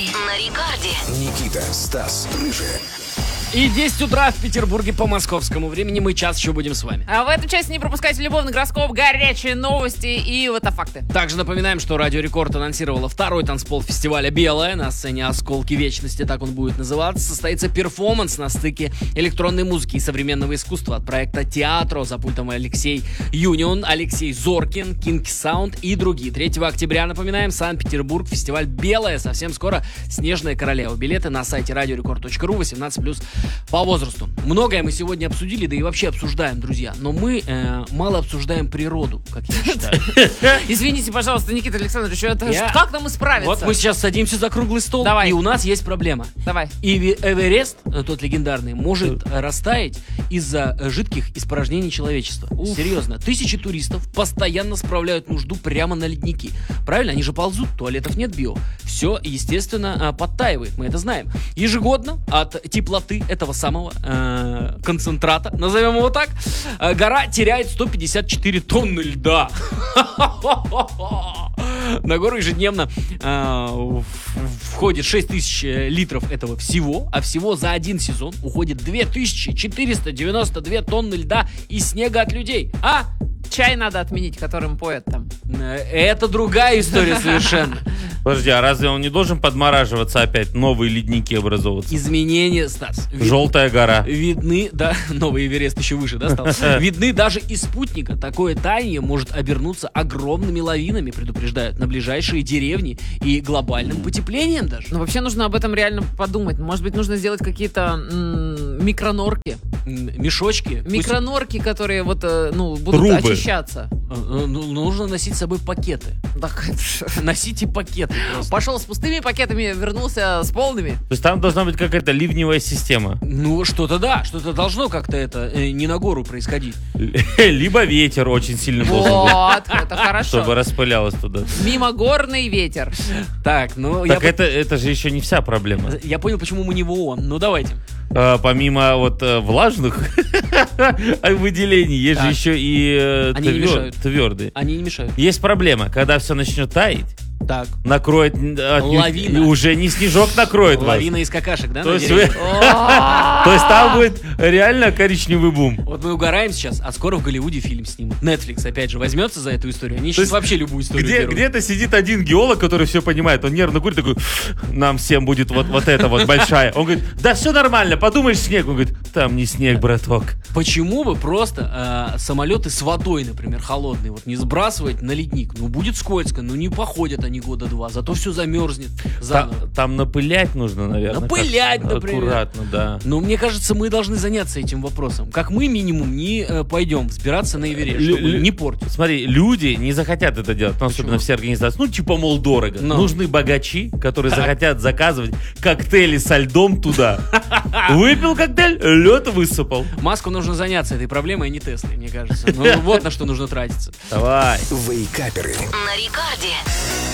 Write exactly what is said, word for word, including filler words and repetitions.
на Рекорде. Никита, Стас, Рыжая. И десять утра в Петербурге по московскому времени. Мы час еще будем с вами. А в эту часть не пропускайте любовный гороскоп, горячие новости и вот факты. Также напоминаем, что Радио Рекорд анонсировала второй танцпол фестиваля «Белая». На сцене «Осколки вечности», так он будет называться, состоится перформанс на стыке электронной музыки и современного искусства от проекта «Театро». За пультом Алексей Юнион, Алексей Зоркин, Кинки Саунд и другие. третьего октября, напоминаем, Санкт-Петербург, фестиваль «Белая». Совсем скоро «Снежная королева». Билеты на сайте радиорекорд точка ру, восемнадцать плюс по возрасту. Многое мы сегодня обсудили, да и вообще обсуждаем, друзья. Но мы э, мало обсуждаем природу, как я считаю. Извините, пожалуйста, Никита Александрович, это Я- как нам исправиться? Вот мы сейчас садимся за круглый стол, Давай. и у нас есть проблема. Давай. И Эверест, э, тот легендарный, может э, растаять из-за э, жидких испражнений человечества. Серьезно. Тысячи туристов постоянно справляют нужду прямо на ледники. Правильно? Они же ползут, туалетов нет био. Все, естественно, э, подтаивает, мы это знаем. Ежегодно от теплоты этого самого э, концентрата, назовем его так, э, гора теряет сто пятьдесят четыре тонны льда. На гору ежедневно э, в- входит шесть тысяч литров этого всего, а всего за один сезон уходит две тысячи четыреста девяносто две тонны льда и снега от людей. А? Чай надо отменить, которым поят там. Э, Это другая история совершенно. Подожди, а разве он не должен подмораживаться опять, новые ледники образовываться? Изменения, Стас. вид- Желтая гора. Видны, да, новый Эверест еще выше, да, стал? Видны даже из спутника. Такое таяние может обернуться огромными лавинами, предупреждают, на ближайшие деревни и глобальным потеплением даже. Ну, вообще нужно об этом реально подумать. Может быть, нужно сделать какие-то м, микронорки. М, Мешочки. Пусть- Микронорки, которые вот, э, ну, будут Трубы. очищаться. Э, э, ну, нужно носить с собой пакеты. Так, Носите пакеты просто. пошел с пустыми пакетами, вернулся с полными. То есть там должна быть какая-то ливневая система. Ну, что-то да, что-то должно как-то это э, не на гору происходить. Либо ветер очень сильно должен быть, Вот, это хорошо. чтобы распылялось туда. Мимогорный ветер. Так, ну, я, Так это, это же еще не вся проблема. по- я понял, почему мы не в ООН. Ну, давайте. А, помимо вот э, влажных выделений, есть же Так. еще и э, Они не твер- мешают. твердые. Они не мешают. Есть проблема, когда все начнет таять, Так. накроет н- отнюдь- Лавина. уже не снежок накроет вас. Лавина из какашек, да? То на есть, дереве? вы- то есть там будет реально коричневый бум. Вот мы угораем сейчас, а скоро в Голливуде фильм снимут. Netflix, опять же, возьмется за эту историю. Они То сейчас есть вообще любую историю Где, берут. где-то сидит один геолог, который все понимает. Он нервно курит, такой, нам всем будет вот, вот это вот большая. Он говорит, да все нормально, подумаешь, снег. Он говорит, там не снег, браток. Почему бы просто э, самолеты с водой, например, холодные, вот не сбрасывать на ледник? Ну, будет скользко, ну не походят они года два, зато все замерзнет заново. Там, там напылять нужно, наверное. Напылять, как- например. Аккуратно, да. Но мне кажется, мы должны заняться этим вопросом. Как мы минимум не э, пойдем взбираться на Эверест, Лю- чтобы лю- не портить. Смотри, люди не захотят это делать, ну, особенно все организации. Ну, типа, мол, дорого. Ну. Нужны богачи, которые захотят заказывать коктейли со льдом туда. Выпил коктейль, лед высыпал. Маску нужно заняться этой проблемой, а не Теслой, мне кажется. Ну, вот на что нужно тратиться. Давай. Вейкаперы. На Рекорде.